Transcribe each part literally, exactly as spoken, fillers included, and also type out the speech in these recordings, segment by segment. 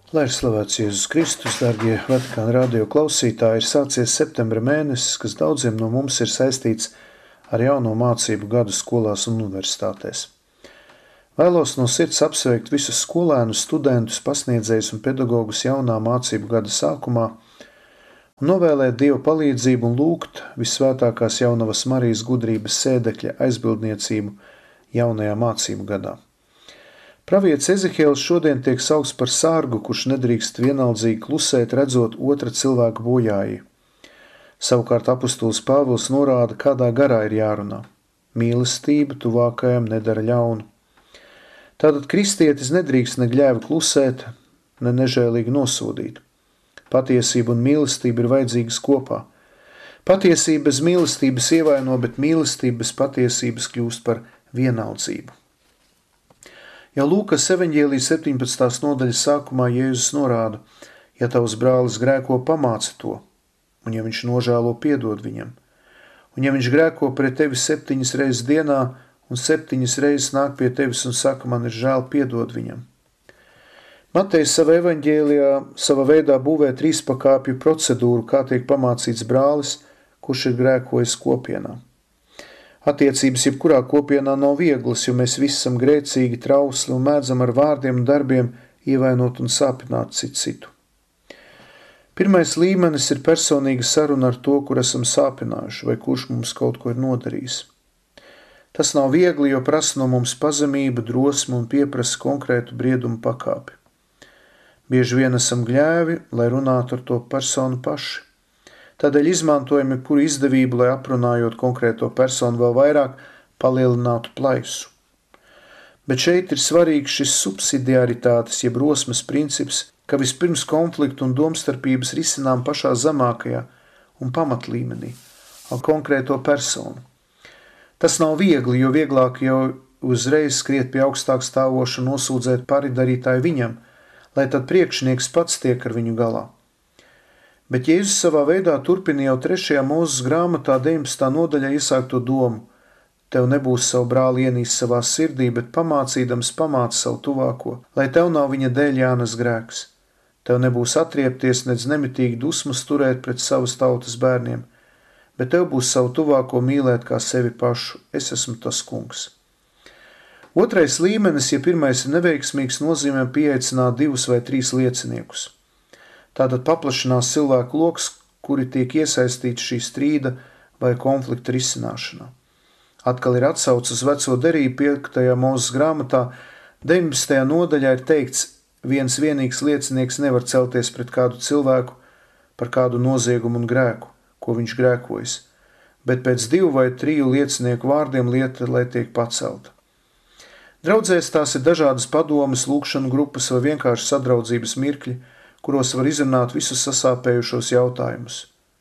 Lai ir slavēts Jēzus Kristus, dārgie Vatikāna radio klausītāji, ir sācies septembra mēnesis, kas daudziem no mums ir saistīts ar jauno mācību gadu skolās un universitātēs. Vēlos no sirds apsveikt visus skolēnus, studentus, pasniedzējus un pedagogus jaunā mācību gada sākumā un novēlēt Dieva palīdzību un lūgt Visvētākās Jaunavas Marijas gudrības sēdekļa aizbildniecību jaunajā mācību gadā. Pravietis Ezehiels šodien tiek saukts par sargu, kurš nedrīkst vienaldzīgi klusēt, redzot otra cilvēka bojāju. Savukārt apustulis Pāvils norāda, kādā garā ir jārunā. Mīlestība tuvākajam nedara ļaunu. Tātad kristietis nedrīkst ne gļēvi klusēt, ne nežēlīgi nosodīt. Patiesība un mīlestība ir vajadzīgas kopā. Patiesība bez mīlestības ievaino, bet mīlestība bez patiesības kļūst par vienaldzību. Jau Lūkas evaņģēlija septiņpadsmitās nodaļas sākumā Jēzus norāda, ja tavs brālis grēko, pamāci to, un ja viņš nožēlo, piedod viņam. Un ja viņš grēko pret tevi septiņas reizes dienā, un septiņas reizes nāk pie tevis un saka, man ir žēl, piedod viņam. Matejs savā evaņģēlijā savā veidā būvē trīspakāpju procedūru, kā tiek pamācīts brālis, kurš ir grēkojis kopienā. Attiecības jebkurā kopienā nav vieglas, jo mēs visi esam grēcīgi, trausli un mēdzam ar vārdiem un darbiem ievainot un sāpināt citu citu. Pirmais līmenis ir personīga saruna ar to, kur esam sāpinājuši vai kurš mums kaut ko ir nodarījis. Tas nav viegli, jo prasa no mums pazemību, drosmi un pieprasa konkrētu briedumu pakāpi. Bieži vien esam gļēvi, lai runātu ar to personu paši. Tādēļ izmantojam jebkuru izdevību, lai aprunājot konkrēto personu vēl vairāk, palielinātu plaisu. Bet šeit ir svarīgs šis subsidiaritātes, jeb rosmes princips, ka vispirms konfliktu un domstarpības risinām pašā zemākajā un pamatlīmenī, ar konkrēto personu. Tas nav viegli, jo vieglāk jau uzreiz skriet pie augstāk stāvoša un nosūdzēt paridarītāju viņam, lai tad priekšnieks pats tiek ar viņu galā. Bet Jēzus savā veidā turpina jau trešajā Mūzes grāmatā deviņpadsmitā nodaļā iesākto domu. Tev nebūs savu brāli ienīst savā sirdī, bet pamācīdams pamāc savu tuvāko, lai tev nav viņa dēļ jānes grēks. Tev nebūs atriepties, nedz nemitīgi dusmas turēt pret savas tautas bērniem, bet tev būs savu tuvāko mīlēt kā sevi pašu. Es esmu tas kungs. Otrais līmenis, ja pirmais ir neveiksmīgs, nozīmē pieaicināt divus vai trīs lieciniekus. Tātad paplašinās cilvēku loks, kuri tiek iesaistīti šī strīda vai konflikta risināšanā. Atkal ir atsauce uz veco derību piektajā Mūzes grāmatā, deviņpadsmitajā nodaļā ir teikts, viens vienīgs liecinieks nevar celties pret kādu cilvēku par kādu noziegumu un grēku, ko viņš grēkojas, bet pēc divu vai triju liecinieku vārdiem lieta, lai tiek pacelta. Draudzēs tās ir dažādas padomes, lūgšanu grupas vai vienkārši sadraudzības mirkļi, kuros var izrunāt visus sasāpējušos jautājumus.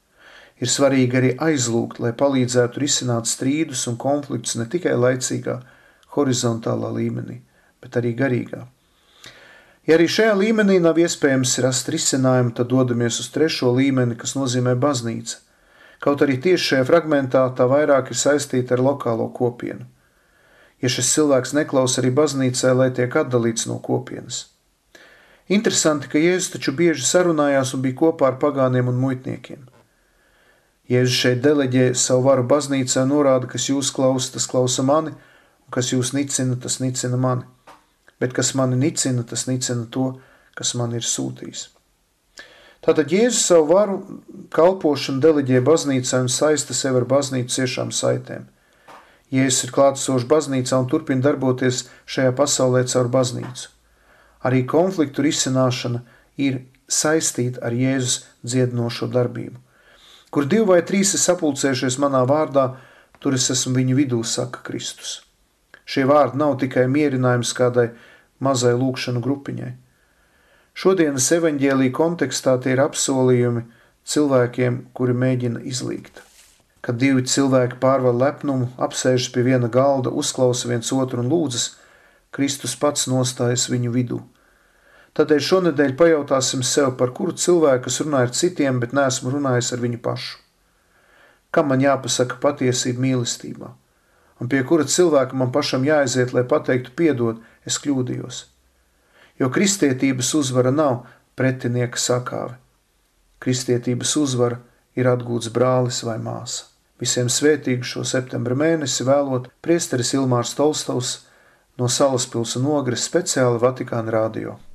Ir svarīgi arī aizlūgt, lai palīdzētu risināt strīdus un konfliktus ne tikai laicīgā, horizontālā līmenī, bet arī garīgā. Ja arī šajā līmenī nav iespējams rast risinājumu, tad dodamies uz trešo līmeni, kas nozīmē baznīca. Kaut arī tieši šajā fragmentā tā vairāk ir saistīta ar lokālo kopienu. Ja šis cilvēks neklausa arī baznīcai, lai tiek atdalīts no kopienas. Interesanti, ka Jēzus taču bieži sarunājās un bija kopā ar pagāniem un muitniekiem. Jēzus šeit deleģē savu varu baznīcā un norāda, kas jūs klausa, tas klausa mani, un kas jūs nicina, tas nicina mani. Bet kas mani nicina, tas nicina to, kas man ir sūtījis. Tātad Jēzus savu varu kalpošanu deleģē baznīcā un saista sevi ar baznīcu ciešām saitēm. Jēzus ir klātesošs baznīcā un turpina darboties šajā pasaulē caur baznīcu. Arī konfliktu risināšana ir saistīta ar Jēzus dziedinošo darbību. Kur divi vai trīs ir sapulcējušies manā vārdā, tur es esmu viņu vidū, saka Kristus. Šie vārdi nav tikai mierinājums kādai mazai lūgšanu grupiņai. Šodienas evaņģēlija kontekstā tie ir apsolījumi cilvēkiem, kuri mēģina izlīgt. Kad divi cilvēki pārvar lepnumu, apsēžas pie viena galda, uzklausa viens otru un lūdzas, Kristus pats nostājas viņu vidū. Tādēļ šonedēļ pajautāsim sev, par kuru cilvēku, kas runā ar citiem, bet neesmu runājis ar viņu pašu. Kam man jāpasaka patiesība mīlestībā? Un pie kura cilvēka man pašam jāaiziet, lai pateiktu piedod, es kļūdījos? Jo kristietības uzvara nav pretinieka sakāvi. Kristietības uzvara ir atgūts brālis vai māsa. Visiem svētīgu šo septembra mēnesi vēlot priesteris Ilmārs Tolstovs no Salaspils un Ogres speciāli Vatikāna radio.